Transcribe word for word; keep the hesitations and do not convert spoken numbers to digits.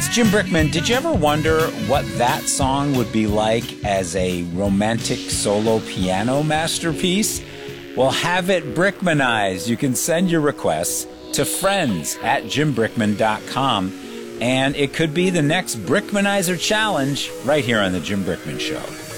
Jim Brickman. Did you ever wonder what that song would be like as a romantic solo piano masterpiece? Well, have it Brickmanized. You can send your requests to friends at jim brickman dot com, and it could be the next Brickmanizer challenge right here on The Jim Brickman Show.